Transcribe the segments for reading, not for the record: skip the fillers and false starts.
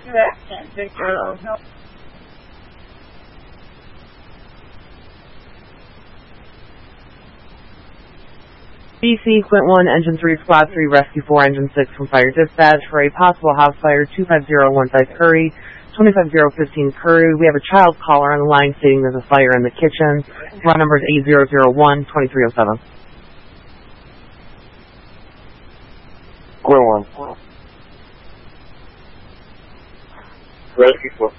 BC, Quint 1, Engine 3, Squad 3, Rescue 4, Engine 6 from Fire Dispatch for a possible house fire, 25015 Curry, 25015 Curry. We have a child caller on the line stating there's a fire in the kitchen. Run number is 8001-2307. Quint 1. Rescue 4.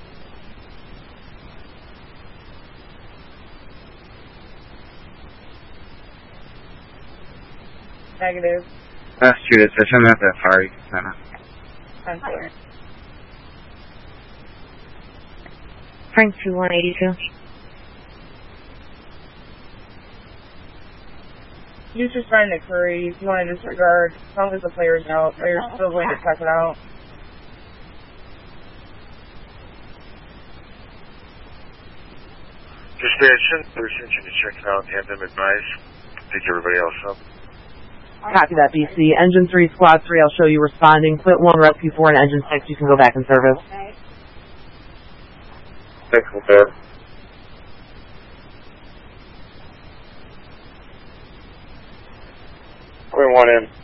Negative. Massachusetts, I shouldn't have that far. You can send it. I'm sorry. Frank 2182. You just find the Curry. If you want to disregard, as long as the player's out, player's still going to check it out. Dispatch, we're sending to check it out and have them advise. Pick everybody else up. Copy that, BC. Engine 3, Squad 3, I'll show you responding. Quint 1, Rescue 4, and Engine 6, you can go back in service. Thanks, sir. Quint 1 in.